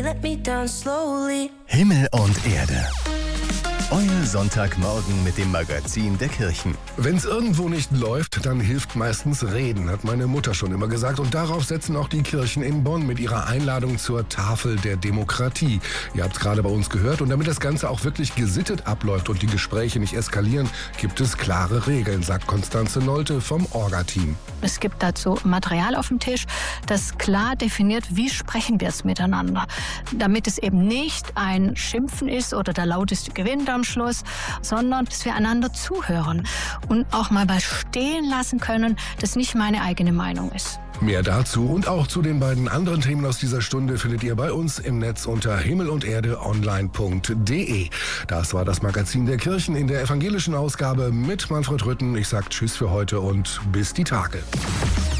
let me down slowly. Himmel und Erde. Euer Sonntagmorgen mit dem Magazin der Kirchen. Wenn's irgendwo nicht läuft, dann hilft meistens Reden, hat meine Mutter schon immer gesagt. Und darauf setzen auch die Kirchen in Bonn mit ihrer Einladung zur Tafel der Demokratie. Ihr habt's gerade bei uns gehört. Und damit das Ganze auch wirklich gesittet abläuft und die Gespräche nicht eskalieren, gibt es klare Regeln, sagt Konstanze Nolte vom Orga-Team. Es gibt dazu Material auf dem Tisch, das klar definiert, wie sprechen wir es miteinander. Damit es eben nicht ein Schimpfen ist oder der lauteste gewinnt am Schluss, sondern dass wir einander zuhören und auch mal was stehen lassen können, das nicht meine eigene Meinung ist. Mehr dazu und auch zu den beiden anderen Themen aus dieser Stunde findet ihr bei uns im Netz unter himmelunderdeonline.de. Das war das Magazin der Kirchen in der evangelischen Ausgabe mit Manfred Rütten. Ich sag Tschüss für heute und bis die Tage.